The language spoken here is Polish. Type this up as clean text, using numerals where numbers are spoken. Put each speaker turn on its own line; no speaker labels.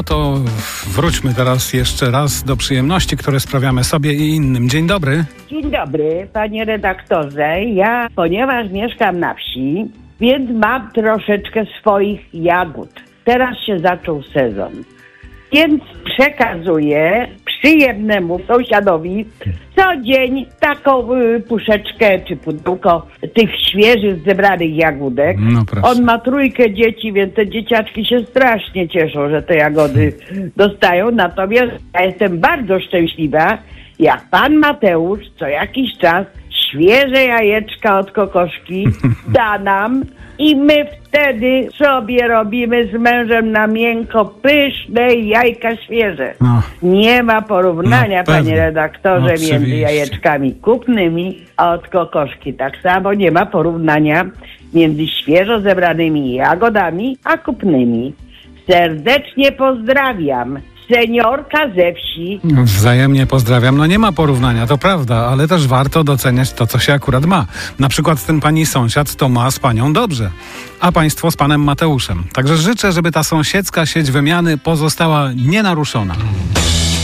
No to wróćmy teraz jeszcze raz do przyjemności, które sprawiamy sobie i innym. Dzień dobry.
Dzień dobry, panie redaktorze. Ja, ponieważ mieszkam na wsi, więc mam troszeczkę swoich jagód. Teraz się zaczął sezon. Więc przekazuję przyjemnemu sąsiadowi co dzień taką puszeczkę czy pudełko tych świeżych zebranych jagódek.
No proszę.
On ma 3 dzieci, więc te dzieciaczki się strasznie cieszą, że te jagody dostają. Natomiast ja jestem bardzo szczęśliwa, jak pan Mateusz co jakiś czas świeże jajeczka od kokoszki da nam i my wtedy sobie robimy z mężem na miękko pyszne jajka świeże.
No.
Nie ma porównania,
No, pewnie.
panie redaktorze,
Oczywiście.
między jajeczkami kupnymi a od kokoszki. Tak samo nie ma porównania między świeżo zebranymi jagodami a kupnymi. Serdecznie pozdrawiam. Seniorka ze wsi.
Wzajemnie pozdrawiam. No nie ma porównania, to prawda, ale też warto doceniać to, co się akurat ma. Na przykład ten pani sąsiad to ma z panią dobrze, a państwo z panem Mateuszem. Także życzę, żeby ta sąsiedzka sieć wymiany pozostała nienaruszona.